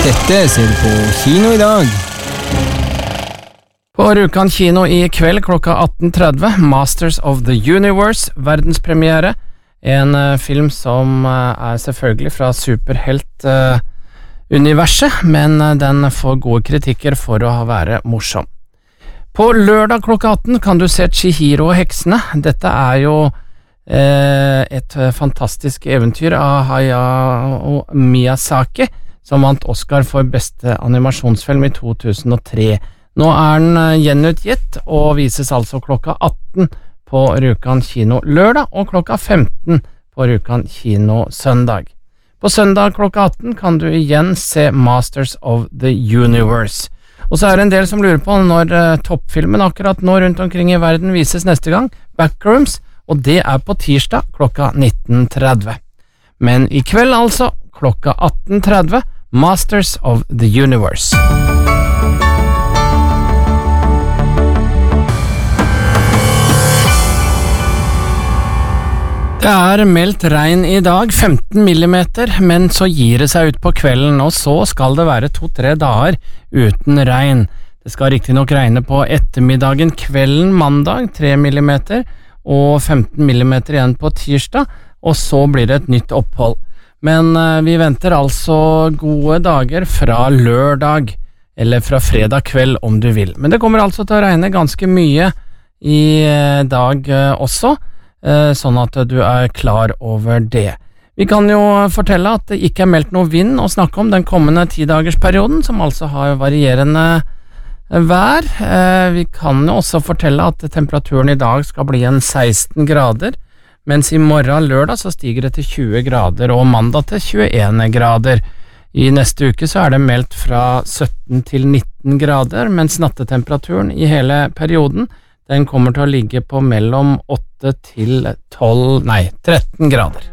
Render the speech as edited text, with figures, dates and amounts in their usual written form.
Dette ser du på kino i dag. På Rjukan kino i kveld klokka 18:30, Masters of the Universe, verdenspremiere. En film som selvfølgelig fra superhelt-universet, men den får gode kritikker for å være morsom. På lørdag klokka 18 kan du se Chihiro og heksene. Dette jo et fantastisk eventyr av Hayao Miyazaki, som vant Oscar for beste animasjonsfilm i 2003. Nå den gjenutgitt og vises altså klokka 18 på Rjukan kino lørdag og klokka 15 på Rjukan kino søndag. På søndag klokka 18 kan du igjen se Masters of the Universe. Og så det en del som lurer på når toppfilmen akkurat nå rundt omkring i verden vises neste gang, Backrooms, og det på tirsdag klokka 19:30. Men i kveld altså, klokka 18:30, Masters of the Universe. Det meldt regn i dag, 15 millimeter, men så gir det seg ut på kvelden, og så skal det være 2-3 dager uten regn. Det skal riktig nok regne på ettermiddagen, kvelden mandag, 3 millimeter, og 15 millimeter igjen på tirsdag, og så blir det et nytt opphold. Men vi venter altså gode dager fra lørdag, eller fra fredag kveld om du vil. Men det kommer altså til å regne ganske mye i dag også, sånn at du klar over det. Vi kan jo fortelle at det ikke meldt noe vind å snakke om den kommende 10-dagersperioden, som altså har varierende vær. Vi kan jo også fortelle at temperaturen i dag skal bli 16 grader, mens i morgen lørdag så stiger det til 20 grader, og mandag til 21 grader. I neste uke så det meldt fra 17 til 19 grader, mens nattetemperaturen i hele perioden den kommer til å ligge på mellom 8 til 13 grader.